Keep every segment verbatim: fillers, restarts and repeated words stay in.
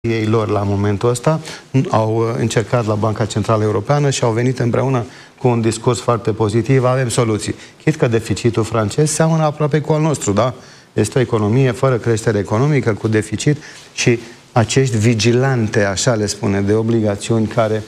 ei lor la momentul ăsta, au încercat la Banca Centrală Europeană și au venit împreună cu un discurs foarte pozitiv, avem soluții. Chit că deficitul francez seamănă aproape cu al nostru, da? Este o economie fără creștere economică, cu deficit și acești vigilante, așa le spune, de obligațiuni care,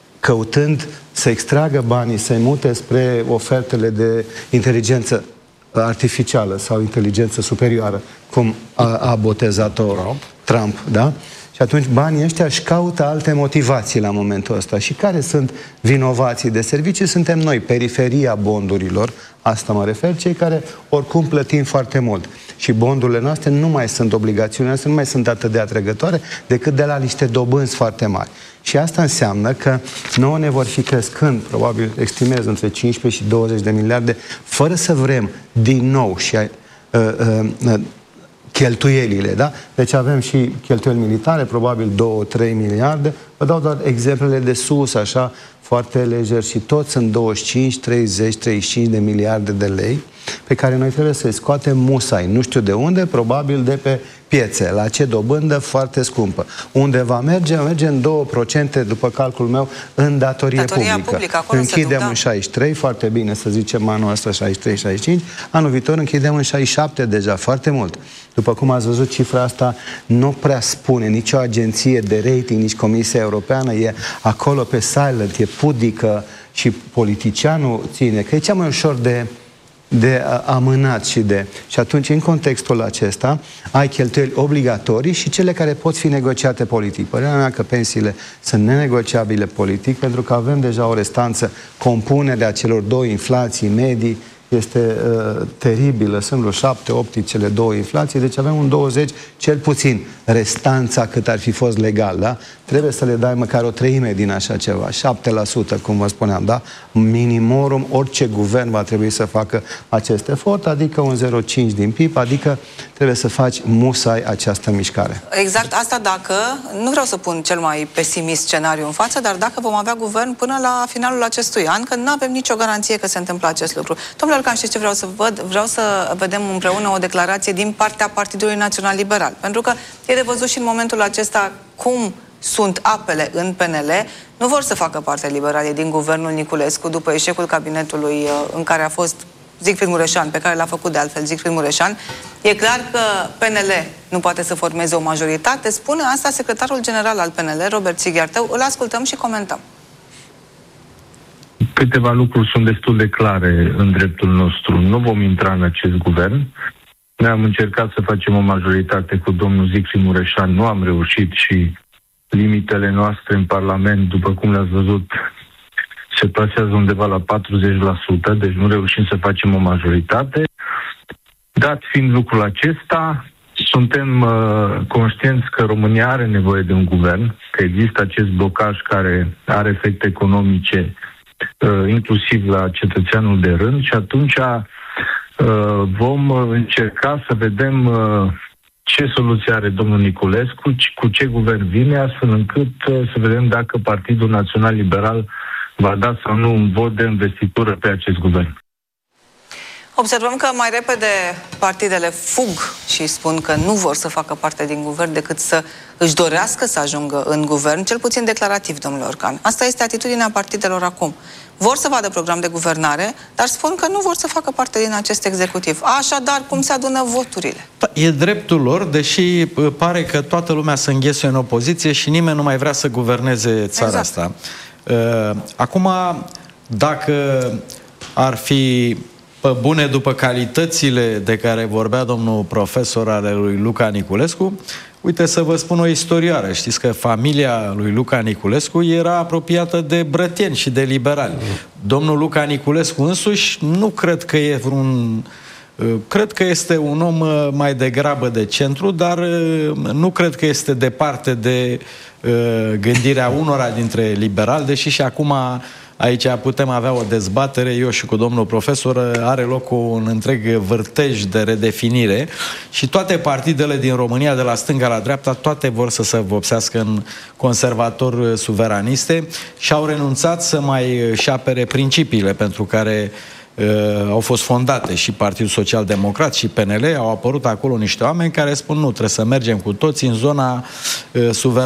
căutând să extragă banii, să-i mute spre ofertele de inteligență artificială sau inteligență superioară, cum a, a botezat-o Trump. Trump, da? Și atunci banii ăștia își caută alte motivații la momentul ăsta. Și care sunt vinovații de servicii? Suntem noi, periferia bondurilor, asta mă refer, cei care oricum plătim foarte mult. Și bondurile noastre nu mai sunt, obligațiunile noastre nu mai sunt atât de atrăgătoare decât de la niște dobânzi foarte mari. Și asta înseamnă că nouă ne vor fi crescând, probabil estimez, între cincisprezece și douăzeci de miliarde, fără să vrem din nou și uh, uh, uh, cheltuielile, da? Deci avem și cheltuieli militare, probabil două trei miliarde. Vă dau doar exemplele de sus, așa, foarte lejer, și toți sunt douăzeci și cinci, treizeci, treizeci și cinci de miliarde de lei pe care noi trebuie să-i scoatem musai. Nu știu de unde, probabil de pe piețe. La ce dobândă? Foarte scumpă. Unde va merge? Merge în două la sută, după calculul meu, în datorie Datoria publică. publică Închidem în șaizeci și trei, foarte bine, să zicem anul ăsta șaizeci și trei șaizeci și cinci, anul viitor închidem în șaizeci și șapte deja, foarte mult. După cum ați văzut, cifra asta nu prea spune nicio agenție de rating, nici Comisia Europeană, e acolo pe silent, e pudică și politicianul ține, că e cea mai ușor de de amânat și de... Și atunci, în contextul acesta, ai cheltuieli obligatorii și cele care pot fi negociate politic. Părerea mea că pensiile sunt nenegociabile politic, pentru că avem deja o restanță, compunerea celor două inflații medii este uh, teribilă, sunt vreo șapte, opt cele două inflații, deci avem un douăzeci, cel puțin, restanța cât ar fi fost legal, da? Trebuie să le dai măcar o treime din așa ceva, șapte la sută, cum vă spuneam, da? Minimorum, orice guvern va trebui să facă acest efort, adică un zero virgulă cinci din P I B, adică trebuie să faci musai această mișcare. Exact, asta dacă, nu vreau să pun cel mai pesimist scenariu în față, dar dacă vom avea guvern până la finalul acestui an, că nu avem nicio garanție că se întâmplă acest lucru. Domnule Orcan, știți ce vreau să văd? Vreau să vedem împreună o declarație din partea Partidului Național Liberal. Pentru că e de văzut și în momentul acesta cum sunt apele în P N L. Nu vor să facă parte liberalii din guvernul Niculescu după eșecul cabinetului în care a fost Siegfried Mureșan, pe care l-a făcut de altfel Siegfried Mureșan. E clar că P N L nu poate să formeze o majoritate. Spune asta secretarul general al P N L, Robert Sighiartău. Îl ascultăm și comentăm. Câteva lucruri sunt destul de clare în dreptul nostru. Nu vom intra în acest guvern. Noi am încercat să facem o majoritate cu domnul Siegfried Mureșan, nu am reușit și limitele noastre în Parlament, după cum le-ați văzut, se plasează undeva la patruzeci la sută, deci nu reușim să facem o majoritate. Dat fiind lucrul acesta, suntem uh, conștienți că România are nevoie de un guvern, că există acest blocaj care are efecte economice Uh, inclusiv la cetățeanul de rând, și atunci uh, vom încerca să vedem uh, ce soluție are domnul Niculescu, cu ce guvern vine, astfel încât uh, să vedem dacă Partidul Național Liberal va da sau nu un vot de investitură pe acest guvern. Observăm că mai repede partidele fug și spun că nu vor să facă parte din guvern decât să își dorească să ajungă în guvern, cel puțin declarativ, domnule Orcan. Asta este atitudinea partidelor acum. Vor să vadă program de guvernare, dar spun că nu vor să facă parte din acest executiv. Așadar, cum se adună voturile? E dreptul lor, deși pare că toată lumea se înghesuie în opoziție și nimeni nu mai vrea să guverneze țara exact. asta. Acum, dacă ar fi pe bune după calitățile de care vorbea domnul profesor ale lui Luca Niculescu, uite să vă spun o istorioară. Știți că familia lui Luca Niculescu era apropiată de brătieni și de liberali. Domnul Luca Niculescu însuși nu cred că e vreun... Cred că este un om mai degrabă de centru, dar nu cred că este departe de gândirea unora dintre liberali, deși și acum aici putem avea o dezbatere, eu și cu domnul profesor, are loc un întreg vârtej de redefinire și toate partidele din România, de la stânga la dreapta, toate vor să se vopsească în conservatori suveraniste și au renunțat să mai își apere principiile pentru care uh, au fost fondate și Partidul Social Democrat și P N L, au apărut acolo niște oameni care spun nu, trebuie să mergem cu toții în zona uh, suverană